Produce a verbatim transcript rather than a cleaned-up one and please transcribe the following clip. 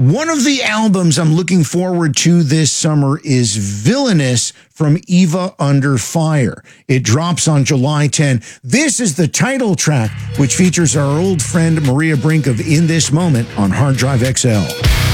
One of the albums I'm looking forward to this summer is Villainous from Eva Under Fire. It drops on July tenth. This is the title track, which features our old friend Maria Brink of In This Moment on Hard Drive X L.